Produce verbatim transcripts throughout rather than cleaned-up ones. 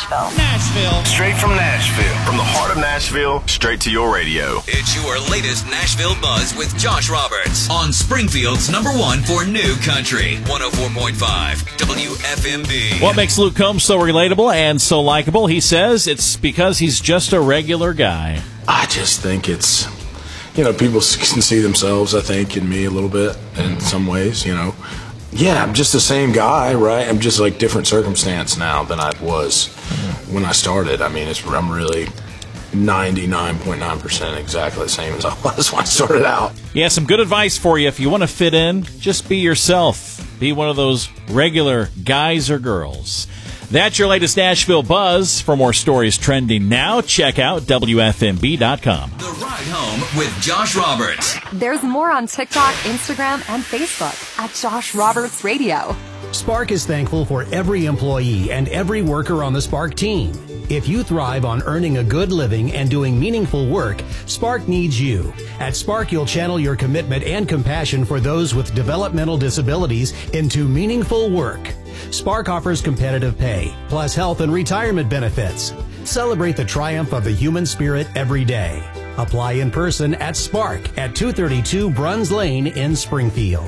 Nashville. Nashville. Straight from Nashville. From the heart of Nashville, straight to your radio. It's your latest Nashville Buzz with Josh Roberts on Springfield's number one for new country. one oh four point five W F M B. What makes Luke Combs so relatable and so likable? He says it's because he's just a regular guy. I just think it's, you know, people can see themselves, I think, in me a little bit in some ways, you know. Yeah, I'm just the same guy, right? I'm just like different circumstance now than I was when I started. I mean, it's, I'm really ninety-nine point nine percent exactly the same as I was when I started out. Yeah, some good advice for you. If you want to fit in, just be yourself. Be one of those regular guys or girls. That's your latest Nashville Buzz. For more stories trending now, check out W F M B dot com. The Ride Home with Josh Roberts. There's more on TikTok, Instagram, and Facebook at Josh Roberts Radio. Spark is thankful for every employee and every worker on the Spark team. If you thrive on earning a good living and doing meaningful work, Spark needs you. At Spark, you'll channel your commitment and compassion for those with developmental disabilities into meaningful work. Spark offers competitive pay, plus health and retirement benefits. Celebrate the triumph of the human spirit every day. Apply in person at Spark at two thirty-two Bruns Lane in Springfield.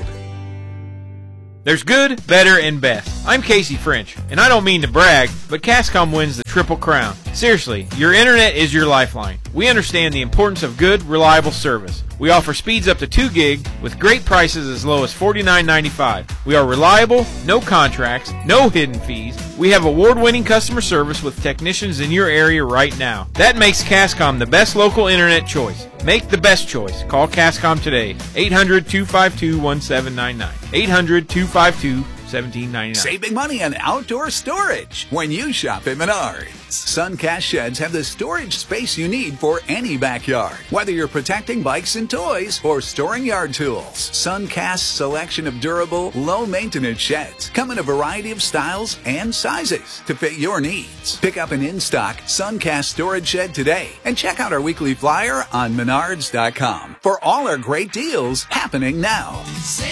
There's good, better, and best. I'm Casey French, and I don't mean to brag, but Cascom wins the Triple Crown. Seriously, your internet is your lifeline. We understand the importance of good, reliable service. We offer speeds up to two gig with great prices as low as forty-nine ninety-five. We are reliable, no contracts, no hidden fees. We have award-winning customer service with technicians in your area right now. That makes Cascom the best local internet choice. Make the best choice. Call Cascom today. eight hundred, two five two, one seven nine nine. eight hundred, two five two, one seven nine nine. Save big money on outdoor storage when you shop at Menards. Suncast sheds have the storage space you need for any backyard. Whether you're protecting bikes and toys or storing yard tools, Suncast's selection of durable, low-maintenance sheds come in a variety of styles and sizes to fit your needs. Pick up an in-stock Suncast storage shed today and check out our weekly flyer on menards dot com for all our great deals happening now.